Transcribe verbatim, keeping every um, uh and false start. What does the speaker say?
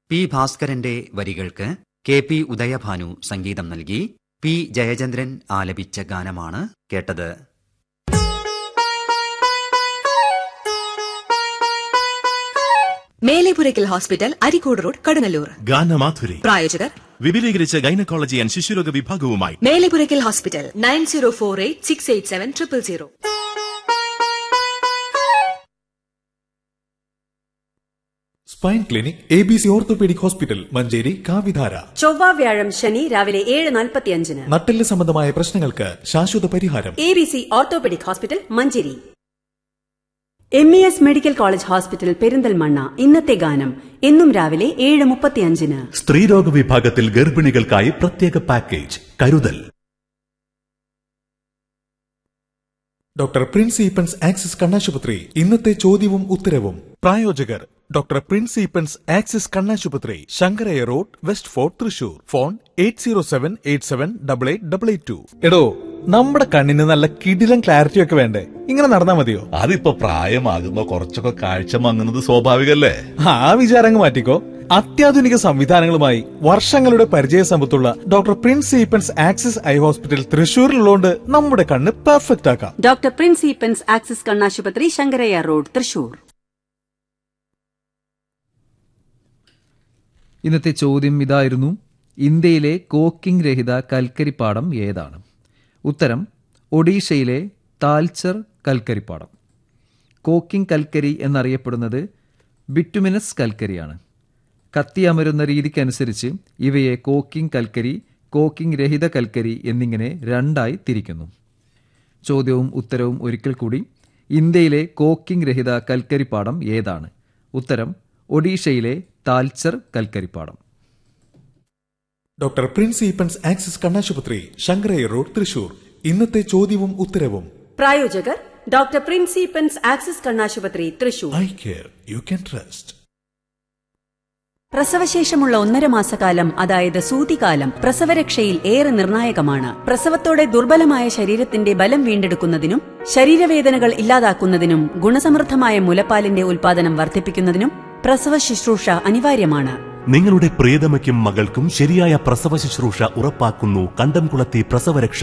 P ഭാസ്കരന്റെ വരികൾക്ക് K P Udayabhanu സംഗീതം നൽകി. പി ജയചന്ദ്രൻ ആലപിച്ച ഗാനമാണ് കേട്ടത്. Melepurakkal hospital, Areekode road, Kadungallur. ഗാനമാധുരി പ്രായോജകർ വിപുലീകരിച്ച gynaecology and ശിശുരോഗ വിഭാഗവുമായി Melepurakkal hospital. Nine zero four eight six eight seven triple zero. Spine clinic A B C orthopaedic hospital, Manjeri, കാവിധാര. ചൊവ്വ വ്യാഴം ശനി രാവിലെ ഏഴ് നാൽപ്പത്തിയഞ്ചിന്. നട്ടെല്ല് സംബന്ധമായ പ്രശ്നങ്ങൾക്ക് ശാശ്വത പരിഹാരം. A B C orthopaedic hospital, Manjeri. M E S medical college hospital, Perinthalmanna. ഇന്നത്തെ ഗാനം എന്നും രാവിലെ ഏഴ് മുപ്പത്തിയഞ്ചിന്. സ്ത്രീരോഗ വിഭാഗത്തിൽ ഗർഭിണികൾക്കായി പ്രത്യേക പാക്കേജ് കരുതൽ. ഡോക്ടർ പ്രിൻസ് ഈപ്പൻസ് ആക്സിസ് കണ്ണാശുപത്രി, ഇന്നത്തെ ചോദ്യവും ഉത്തരവും. പ്രായോജകർ ഡോക്ടർ പ്രിൻസ് ഈപ്പൻസ് ആക്സിസ് കണ്ണാശുപത്രി, Sankaraiya road, west fort, Thrissur. Phone eight zero seven eight seven double eight double eight to. എടോ, നമ്മുടെ കണ്ണിന് നല്ല കിടിലൻ ക്ലാരിറ്റി ഒക്കെ വേണ്ടേ? ഇങ്ങനെ നടന്നാ മതിയോ? അതിപ്പോ പ്രായമാകുമ്പോ കുറച്ചൊക്കെ കാഴ്ച മങ്ങുന്നത് സ്വാഭാവികല്ലേ. ആ വിചാരങ്ങ് മാറ്റിക്കോ. അത്യാധുനിക സംവിധാനങ്ങളുമായി വർഷങ്ങളുടെ പരിചയ സമ്പത്തുള്ള doctor Prince Eappen's axis eye hospital തൃശൂരിലുള്ളതുകൊണ്ട് നമ്മുടെ കണ്ണ് പെർഫെക്റ്റ് ആക്കാം. ഡോക്ടർ പ്രിൻസ് ഈപ്പൻസ് ആക്സിസ് കണ്ണാശുപത്രി, ശങ്കരയ്യ റോഡ്, തൃശൂർ. ഇന്നത്തെ ചോദ്യം ഇതായിരുന്നു: ഇന്ത്യയിലെ കോക്കിംഗ് രഹിത കൽക്കരിപ്പാടം ഏതാണ്? ഉത്തരം ഒഡീഷയിലെ താൽച്ചർ കൽക്കരിപ്പാടം. കോക്കിംഗ് കൽക്കരി എന്നറിയപ്പെടുന്നത് ബിറ്റുമിനസ് കൽക്കരിയാണ്. കത്തിയമരുന്ന രീതിക്കനുസരിച്ച് ഇവയെ കോക്കിംഗ് കൽക്കരി, കോക്കിംഗ് രഹിത കൽക്കരി എന്നിങ്ങനെ രണ്ടായി തിരിക്കുന്നു. ചോദ്യവും ഉത്തരവും ഒരിക്കൽ കൂടി: ഇന്ത്യയിലെ കോക്കിംഗ് രഹിത കൽക്കരിപ്പാടം ഏതാണ്? ഉത്തരം ഒഡീഷയിലെ Talcher കൽക്കരിപ്പാടം. Doctor Prince Eappen's axis കണ്ണാശുപത്രി, ശങ്കരയ്യ റോഡ്, തൃശൂർ. ഇന്നത്തെ ചോദ്യവും ഉത്തരവും. പ്രായോജകർ ഡോക്ടർ പ്രിൻസ് ഈപ്പൻസ് ആക്സിസ് കണ്ണാശുപത്രി, Thrissur. Eye care you can trust. പ്രസവശേഷമുള്ള ഒന്നര മാസക്കാലം, അതായത് സൂതികാലം, പ്രസവരക്ഷയിൽ ഏറെ നിർണായകമാണ്. പ്രസവത്തോടെ ദുർബലമായ ശരീരത്തിന്റെ ബലം വീണ്ടെടുക്കുന്നതിനും ശരീരവേദനകൾ ഇല്ലാതാക്കുന്നതിനും ഗുണസമൃദ്ധമായ മുലപ്പാലിന്റെ ഉൽപാദനം വർദ്ധിപ്പിക്കുന്നതിനും പ്രസവ ശുശ്രൂഷ അനിവാര്യമാണ്. നിങ്ങളുടെ പ്രിയതമയ്ക്കും മകൾക്കും ശരിയായ പ്രസവ ശുശ്രൂഷ ഉറപ്പാക്കുന്നു കണ്ടംകുളത്തി പ്രസവരക്ഷ.